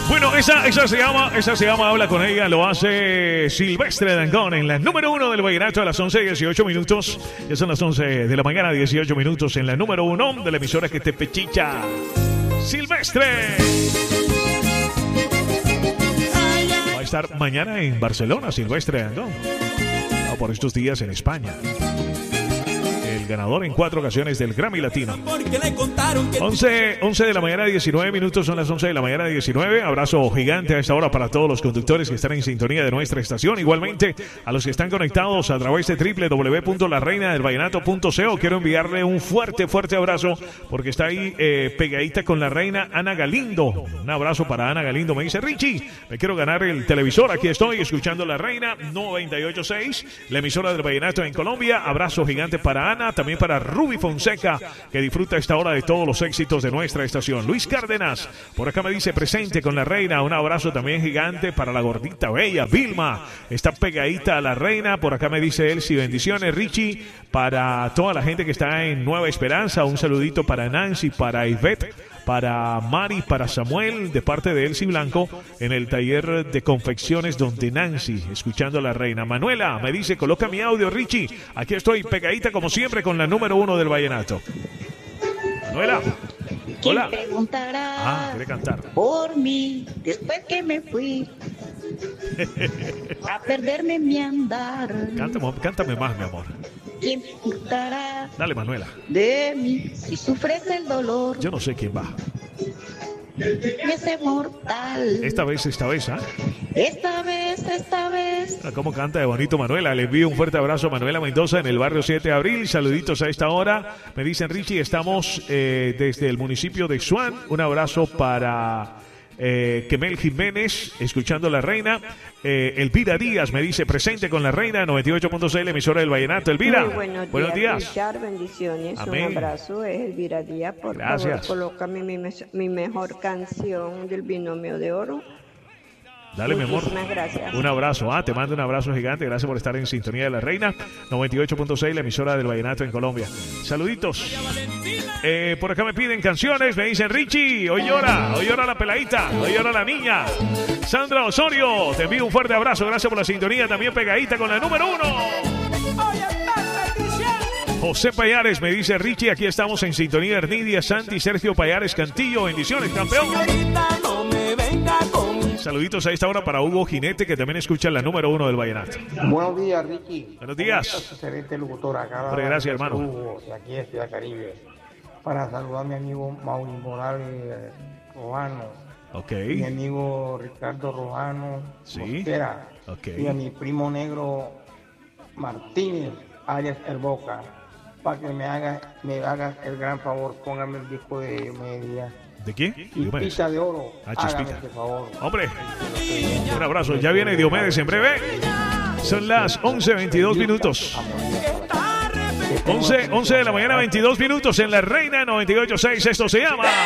Bueno, esa se llama Habla con ella, lo hace Silvestre Dangond en la número 1 del vallenato a las 11:18. Ya son las 11 de la mañana, 18 minutos en la número 1 de la emisora que te pechicha. Silvestre. Va a estar mañana en Barcelona, Silvestre Dangond. No, por estos días en España. El ganador en 4 ocasiones del Grammy Latino. 11 de la mañana, 19 minutos, son las 11 de la mañana, 19. Abrazo gigante a esta hora para todos los conductores que están en sintonía de nuestra estación. Igualmente a los que están conectados a través de www.lareinadelvallenato.co. Quiero enviarle un fuerte abrazo porque está ahí pegadita con la reina Ana Galindo. Un abrazo para Ana Galindo. Me dice: Richie, me quiero ganar el televisor. Aquí estoy escuchando La Reina 98.6, la emisora del vallenato en Colombia. Abrazo gigante para Ana. También para Ruby Fonseca, que disfruta a esta hora de todos los éxitos de nuestra estación. Luis Cárdenas, por acá me dice: presente con la reina. Un abrazo también gigante para la gordita bella Vilma, está pegadita a la reina. Por acá me dice Elsie: bendiciones, Richie. Para toda la gente que está en Nueva Esperanza, un saludito para Nancy, para Ivette, para Mari, para Samuel, de parte de Elsie Blanco, en el taller de confecciones donde Nancy, escuchando a la reina. Manuela me dice: coloca mi audio, Richie. Aquí estoy pegadita como siempre con la número 1 del vallenato. Manuela. Hola. ¿Quién preguntará quiere cantar por mí después que me fui a perderme mi andar? Cántame más, mi amor. ¿Quién preguntará Dale, Manuela. de mí si sufres el dolor? Yo no sé quién va. Ese mortal. Esta vez, Esta vez. ¿Cómo canta de bonito Manuela? Le envío un fuerte abrazo a Manuela Mendoza en el barrio 7 de Abril. Saluditos a esta hora. Me dicen: Richie, estamos desde el municipio de Swan. Un abrazo para Kemel Jiménez, escuchando La Reina. Elvira Díaz me dice: presente con La Reina 98.6, emisora del vallenato. Elvira, muy buenos días. Richard, bendiciones. Amén. Un abrazo, es Elvira Díaz. Por Gracias. favor, colócame mi mejor canción del Binomio de Oro. Dale, mi amor. Muchísimas gracias. Un abrazo. Te mando un abrazo gigante. Gracias por estar en sintonía de La Reina 98.6, la emisora del vallenato en Colombia. Saluditos. Por acá me piden canciones. Me dicen: Richie, hoy llora la peladita, hoy llora la niña. Sandra Osorio, te envío un fuerte abrazo. Gracias por la sintonía. También pegadita con la número 1. José Payares me dice: Richie, aquí estamos en sintonía. Ernidia, Santi, Sergio Payares Cantillo. Bendiciones, campeón. Saluditos a esta hora para Hugo Jinete, que también escucha la número 1 del vallenato. Buenos días, Ricky. Buenos días. Excelente locutor acá. Gracias, hermano. Hugo, de aquí de Ciudad Caribe. Para saludar a mi amigo Mauri Morales Rojano. Ok. Mi amigo Ricardo Rojano. Sí. Mosquera. Ok. Y a mi primo negro Martínez, alias El Boca. Para que me haga el gran favor, póngame el disco de Media. ¿De quién? Y Pita de Oro. Chispita. Hágame ese favor. Hombre, un abrazo. Ya viene Diomedes en breve. Son las 11:22 minutos. 11 de la mañana, 22 minutos en La Reina 98.6. Esto se llama